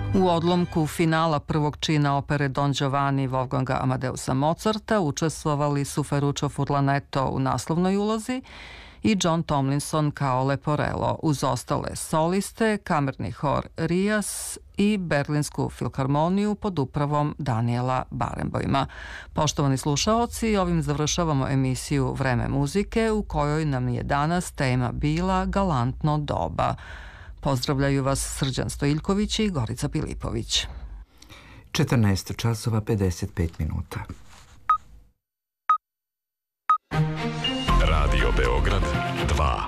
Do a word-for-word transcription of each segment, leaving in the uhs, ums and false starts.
U odlomku finala prvog čina opere Don Giovanni Wolfganga Amadeusa Mozarta učestvovali su Ferruccio Furlaneto u naslovnoj ulozi i John Tomlinson kao Leporello, uz ostale soliste, kamerni hor Rias i Berlinsku filharmoniju pod upravom Daniela Barenboima. Poštovani slušaoci, ovim završavamo emisiju Vreme muzike, u kojoj nam je danas tema bila Galantno doba. Pozdravljaju vas Srđan Stojiljković i Gorica Pilipović. četrnaest časova pedeset pet minuta. Radio Beograd dva.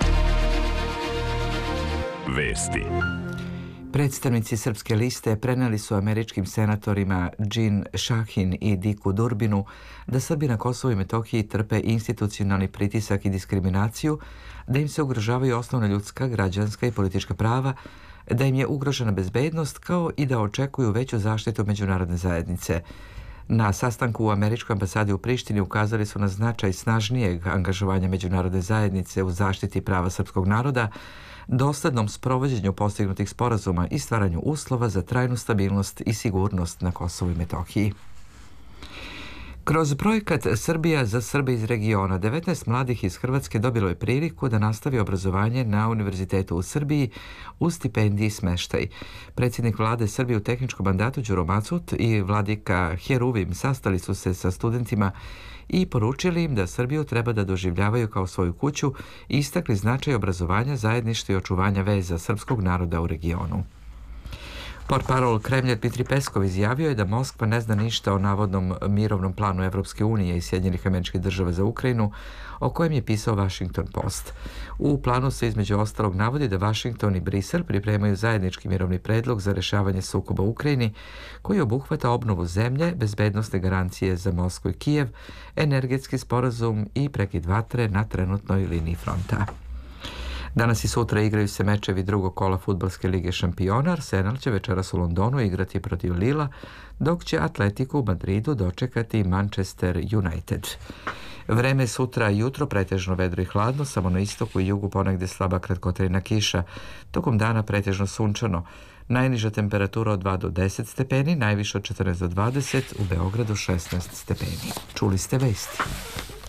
Vesti. Predstavnici Srpske liste preneli su američkim senatorima Jean Shaheen i Dicku Durbinu da Srbi na Kosovu i Metohiji trpe institucionalni pritisak i diskriminaciju, da im se ugrožavaju osnovna ljudska, građanska i politička prava, da im je ugrožena bezbednost, kao i da očekuju veću zaštitu međunarodne zajednice. Na sastanku u američkoj ambasadi u Prištini ukazali su na značaj snažnijeg angažovanja međunarodne zajednice u zaštiti prava srpskog naroda, doslednom sprovođenju postignutih sporazuma i stvaranju uslova za trajnu stabilnost i sigurnost na Kosovu i Metohiji. Kroz projekat Srbija za Srbe iz regiona, devetnaest mladih iz Hrvatske dobilo je priliku da nastavi obrazovanje na Univerzitetu u Srbiji uz stipendiji i smeštaj. Predsjednik vlade Srbije u tehničkom mandatu Đuro Macut i vladika Heruvim sastali su se sa studentima i poručili im da Srbiju treba da doživljavaju kao svoju kuću i istakli značaj obrazovanja, zajedništva i očuvanja veza srpskog naroda u regionu. Portparol Kremlja Dmitri Peskov izjavio je da Moskva ne zna ništa o navodnom mirovnom planu Evropske unije i Sjedinjenih Američkih Država za Ukrajinu, o kojem je pisao Washington Post. U planu se između ostalog navodi da Washington i Brisel pripremaju zajednički mirovni predlog za rešavanje sukoba u Ukrajini, koji obuhvata obnovu zemlje, bezbednosne garancije za Moskvu i Kijev, energetski sporazum i prekid vatre na trenutnoj liniji fronta. Danas i sutra igraju se mečevi drugog kola Fudbalske lige šampiona. Arsenal će večeras u Londonu igrati protiv Lila, dok će Atletico u Madridu dočekati Manchester United. Vreme sutra jutro pretežno vedro i hladno, samo na istoku i jugu ponegde slaba kratkotrajna kiša. Tokom dana pretežno sunčano. Najniža temperatura od dva do deset stepeni, najviše od četrnaest do dvadeset, u Beogradu šesnaest stepeni. Čuli ste vesti.